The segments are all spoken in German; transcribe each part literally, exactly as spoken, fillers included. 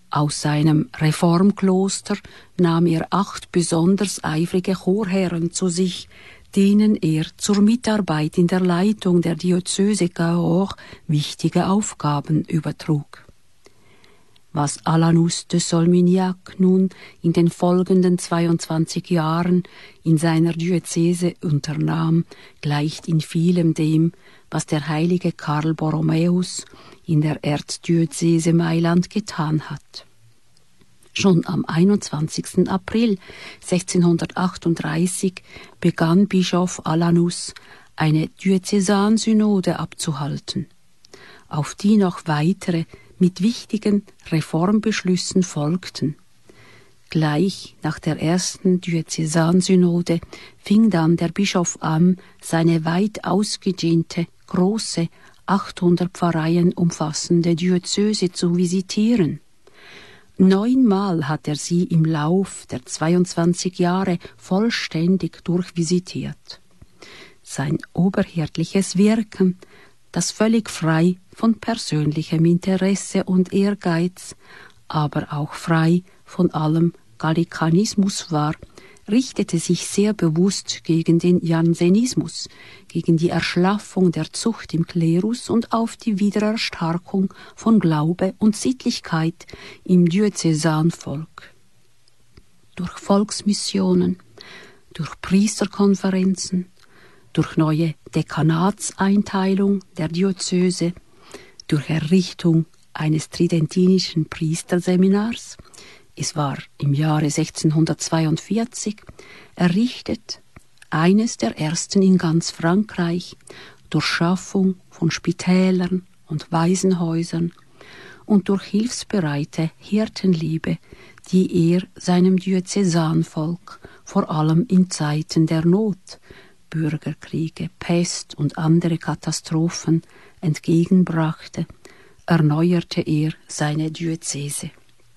Aus seinem Reformkloster nahm er acht besonders eifrige Chorherren zu sich, denen er zur Mitarbeit in der Leitung der Diözese Cahors wichtige Aufgaben übertrug. Was Alanus de Solminiac nun in den folgenden zweiundzwanzig Jahren in seiner Diözese unternahm, gleicht in vielem dem, was der heilige Karl Borromäus in der Erzdiözese Mailand getan hat. Schon am einundzwanzigsten April sechzehnhundertachtunddreißig begann Bischof Alanus eine Diözesansynode abzuhalten, auf die noch weitere mit wichtigen Reformbeschlüssen folgten. Gleich nach der ersten Diözesansynode fing dann der Bischof an, seine weit ausgedehnte, große, achthundert Pfarreien umfassende Diözese zu visitieren. Neunmal hat er sie im Lauf der zweiundzwanzig Jahre vollständig durchvisitiert. Sein oberhirtliches Wirken, das völlig frei von persönlichem Interesse und Ehrgeiz, aber auch frei von allem Gallikanismus war, richtete sich sehr bewusst gegen den Jansenismus, gegen die Erschlaffung der Zucht im Klerus und auf die Wiedererstarkung von Glaube und Sittlichkeit im Diözesanvolk. Durch Volksmissionen, durch Priesterkonferenzen, durch neue Dekanatseinteilung der Diözese, durch Errichtung eines tridentinischen Priesterseminars, es war im Jahre sechzehnhundertzweiundvierzig, errichtet, eines der ersten in ganz Frankreich, durch Schaffung von Spitälern und Waisenhäusern und durch hilfsbereite Hirtenliebe, die er seinem Diözesanvolk vor allem in Zeiten der Not, Bürgerkriege, Pest und andere Katastrophen entgegenbrachte, erneuerte er seine Diözese.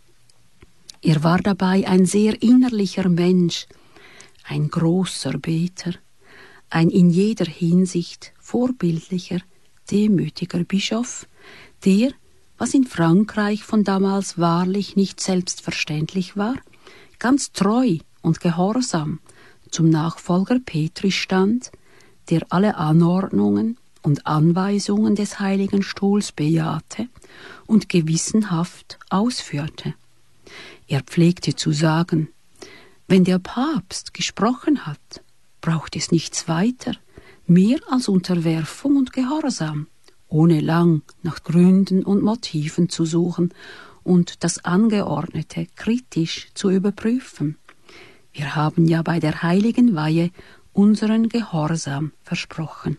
Er war dabei ein sehr innerlicher Mensch, ein großer Beter, ein in jeder Hinsicht vorbildlicher, demütiger Bischof, der, was in Frankreich von damals wahrlich nicht selbstverständlich war, ganz treu und gehorsam zum Nachfolger Petri stand, der alle Anordnungen und Anweisungen des Heiligen Stuhls bejahte und gewissenhaft ausführte. Er pflegte zu sagen, wenn der Papst gesprochen hat, braucht es nichts weiter, mehr als Unterwerfung und Gehorsam, ohne lang nach Gründen und Motiven zu suchen und das Angeordnete kritisch zu überprüfen. Wir haben ja bei der heiligen Weihe unseren Gehorsam versprochen.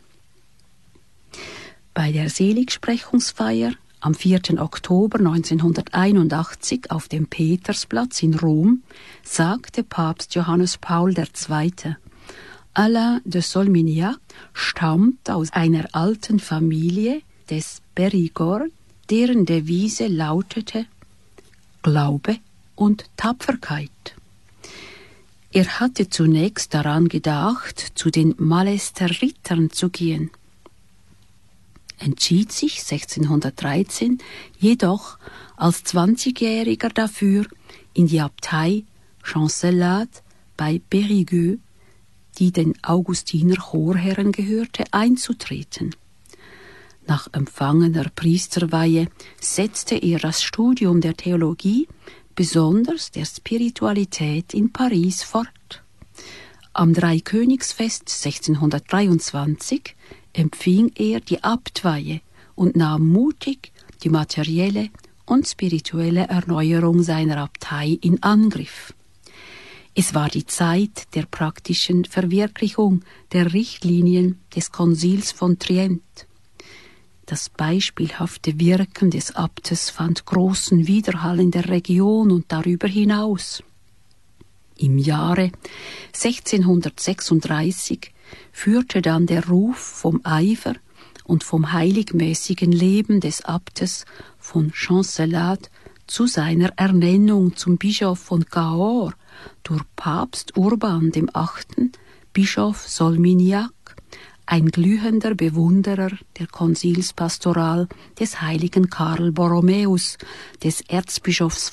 Bei der Seligsprechungsfeier am vierten Oktober neunzehnhunderteinundachtzig auf dem Petersplatz in Rom sagte Papst Johannes Paul der Zweite, Alain de Solminiac stammt aus einer alten Familie des Périgord, deren Devise lautete Glaube und Tapferkeit. Er hatte zunächst daran gedacht, zu den Malester-Rittern zu gehen, entschied sich sechzehnhundertdreizehn jedoch als zwanzigjähriger dafür, in die Abtei Chancelade bei Périgueux, die den Augustiner Chorherren gehörte, einzutreten. Nach empfangener Priesterweihe setzte er das Studium der Theologie, besonders der Spiritualität, in Paris fort. Am Dreikönigsfest sechzehnhundertdreiundzwanzig empfing er die Abtweihe und nahm mutig die materielle und spirituelle Erneuerung seiner Abtei in Angriff. Es war die Zeit der praktischen Verwirklichung der Richtlinien des Konzils von Trient. Das beispielhafte Wirken des Abtes fand großen Widerhall in der Region und darüber hinaus. Im Jahre sechzehnhundertsechsunddreißig führte dann der Ruf vom Eifer und vom heiligmäßigen Leben des Abtes von Chancelade zu seiner Ernennung zum Bischof von Cahors durch Papst Urban dem Achten, Bischof Solminiac, ein glühender Bewunderer der Konzilspastoral des heiligen Karl Borromäus, des Erzbischofs